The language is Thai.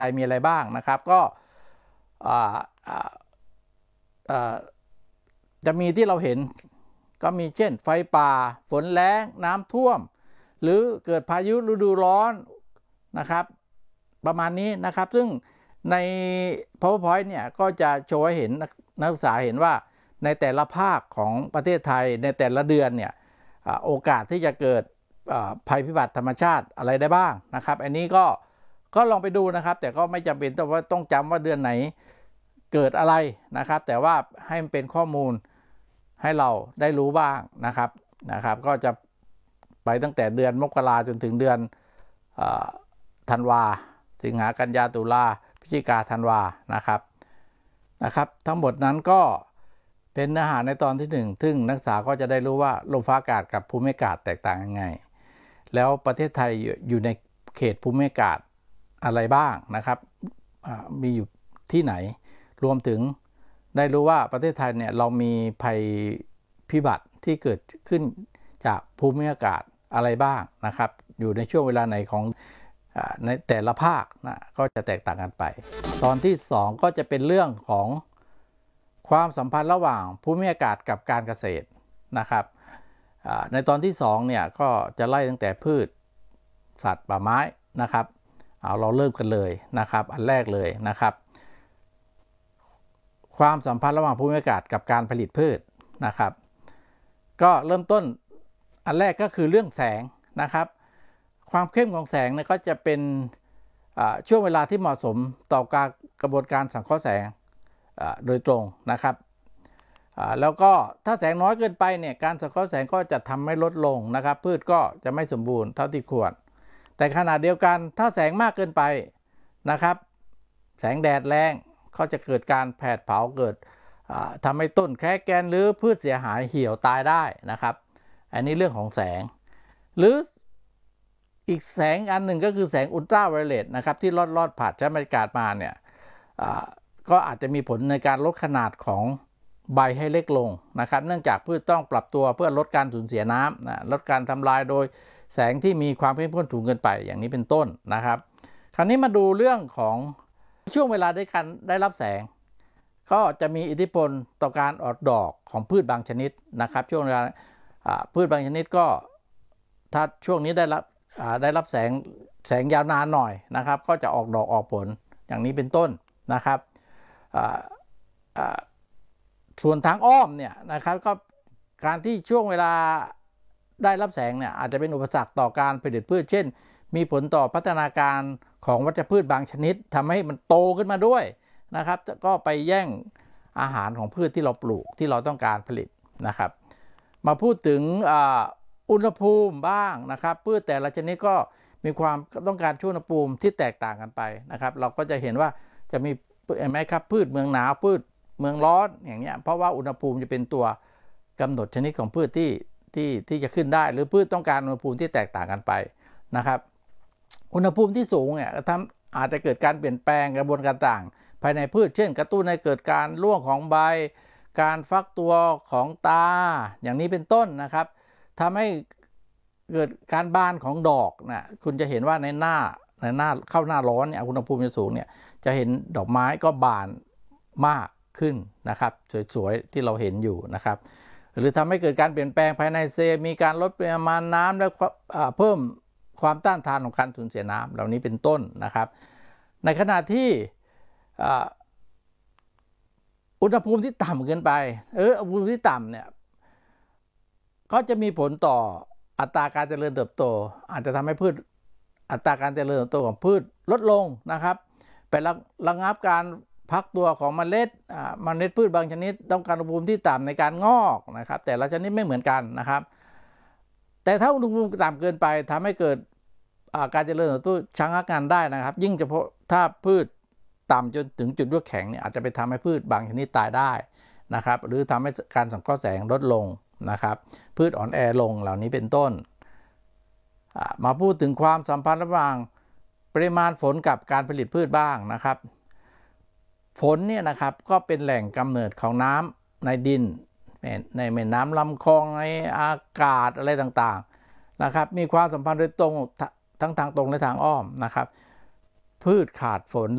ไทยมีอะไรบ้างนะครับก็จะมีที่เราเห็นก็มีเช่นไฟป่าฝนแล้งน้ำท่วมหรือเกิดพายุฤดูร้อนนะครับประมาณนี้นะครับซึ่งใน PowerPoint เนี่ยก็จะโชว์ให้เห็นนักศึกษาเห็นว่าในแต่ละภาคของประเทศไทยในแต่ละเดือนเนี่ยโอกาสที่จะเกิดภัยพิบัติธรรมชาติอะไรได้บ้างนะครับอันนี้ก็ลองไปดูนะครับแต่ก็ไม่จำเป็นต้องจำว่าเดือนไหนเกิดอะไรนะครับแต่ว่าให้มันเป็นข้อมูลให้เราได้รู้บ้างนะครับก็จะไปตั้งแต่เดือนมกราจนถึงเดือนธันวาสิงหากันยาตุลาพฤศจิกาธันวานะครับทั้งหมดนั้นก็เป็นเนื้อหาในตอนที่1ซึ่งนักศึกษาก็จะได้รู้ว่าลมฟ้าอากาศกับภูมิอากาศแตกต่างยังไงแล้วประเทศไทยอยู่ในเขตภูมิอากาศอะไรบ้างนะครับมีอยู่ที่ไหนรวมถึงได้รู้ว่าประเทศไทยเนี่ยเรามีภัยพิบัติที่เกิดขึ้นจากภูมิอากาศอะไรบ้างนะครับอยู่ในช่วงเวลาไหนของในแต่ละภาคนะก็จะแตกต่างกันไปตอนที่2ก็จะเป็นเรื่องของความสัมพันธ์ระหว่างภูมิอากาศกับการเกษตรนะครับในตอนที่2เนี่ยก็จะไล่ตั้งแต่พืชสัตว์ป่าไม้นะครับเราเริ่มกันเลยนะครับอันแรกเลยนะครับความสัมพันธ์ระหว่างภูมิอากาศกับการผลิตพืชนะครับก็เริ่มต้นอันแรกก็คือเรื่องแสงนะครับความเข้มของแสงเนี่ยก็จะเป็นช่วงเวลาที่เหมาะสมต่อการกระบวนการสังเคราะห์แสงโดยตรงนะครับแล้วก็ถ้าแสงน้อยเกินไปเนี่ยการสังเคราะห์แสงก็จะทำให้ลดลงนะครับพืชก็จะไม่สมบูรณ์เท่าที่ควรแต่ขณะเดียวกันถ้าแสงมากเกินไปนะครับแสงแดดแรงก็จะเกิดการแผดเผาเกิดทำให้ต้นแคระแกนหรือพืชเสียหายเหี่ยวตายได้นะครับอันนี้เรื่องของแสงหรืออีกแสงอันหนึ่งก็คือแสงอุลตราไวโอเลตนะครับที่ลอดผ่านชั้นบรรยากาศมาเนี่ยก็อาจจะมีผลในการลดขนาดของใบให้เล็กลงนะครับเนื่องจากพืชต้องปรับตัวเพื่อลดการสูญเสียน้ำลดการทำลายโดยแสงที่มีความเข้มข้นสูงเกินไปอย่างนี้เป็นต้นนะครับคราวนี้มาดูเรื่องของช่วงเวลาได้รับแสงก็จะมีอิทธิพลต่อการออกดอกของพืชบางชนิดนะครับช่วงเวลาพืชบางชนิดก็ถ้าช่วงนี้ได้รับแสงยาวนานหน่อยนะครับก็จะออกดอกออกผลอย่างนี้เป็นต้นนะครับส่วนทางอ้อมเนี่ยนะครับก็การที่ช่วงเวลาได้รับแสงเนี่ยอาจจะเป็นอุปสรรคต่อการผลิตพืชเช่นมีผลต่อพัฒนาการของวัชพืชบางชนิดทำให้มันโตขึ้นมาด้วยนะครับก็ไปแย่งอาหารของพืชที่เราปลูกที่เราต้องการผลิตนะครับมาพูดถึงอุณหภูมิบ้างนะครับพืชแต่ละชนิดก็มีความต้องการช่วงอุณหภูมิที่แตกต่างกันไปนะครับเราก็จะเห็นว่าจะมีเห็นไหมครับพืชเมืองหนาวพืชเมืองร้อนอย่างเงี้ยเพราะว่าอุณหภูมิจะเป็นตัวกำหนดชนิดของพืชที่จะขึ้นได้หรือพืชต้องการอุณหภูมิที่แตกต่างกันไปนะครับอุณหภูมิที่สูงเนี่ยอาจจะเกิดการเปลี่ยนแปลงกระบวนการต่างภายในพืชเช่นกระตุ้นให้เกิดการร่วงของใบการฟักตัวของตาอย่างนี้เป็นต้นนะครับทำให้เกิดการบานของดอกนะคุณจะเห็นว่าในหน้าเข้าหน้าร้อนเนี่ยอุณหภูมิสูงเนี่ยจะเห็นดอกไม้ก็บานมากขึ้นนะครับสวยๆที่เราเห็นอยู่นะครับหรือทำให้เกิดการเปลี่ยนแปลงภายในเซลล์มีการลดปริมาณน้ำและเพิ่มความต้านทานของการสูญเสียน้ำเหล่านี้เป็นต้นนะครับในขณะที่อุณหภูมิที่ต่ำเกินไปอุณหภูมิที่ต่ำเนี่ยก็จะมีผลต่ออัตราการเจริญเติบโตอาจจะทำให้พืชอัตราการเจริญเติบโตของพืชลดลงนะครับไประงับการพักตัวของเมล็ดพืชบางชนิดต้องการอุณหภูมิที่ต่ำในการงอกนะครับแต่ละชนิดไม่เหมือนกันนะครับแต่ถ้าอุณหภูมิต่ำเกินไปทำให้เกิดการเจริญเติบโตชะงักงานได้นะครับยิ่งเฉพาะถ้าพืชต่ำจนถึงจุดรั่วแข็งเนี่ยอาจจะไปทำให้พืชบางชนิดตายได้นะครับหรือทำให้การสังเคราะห์แสงลดลงนะครับพืชอ่อนแอลงเหล่านี้เป็นต้นมาพูดถึงความสัมพันธ์ระหว่างปริมาณฝนกับการผลิตพืชบ้างนะครับฝนเนี่ยนะครับก็เป็นแหล่งกำเนิดของน้ำในดินในแม่น้ำลำคลองในอากาศอะไรต่างๆนะครับมีความสัมพันธ์โดยตรงทั้งทางตรงและทางอ้อมนะครับพืชขาดฝน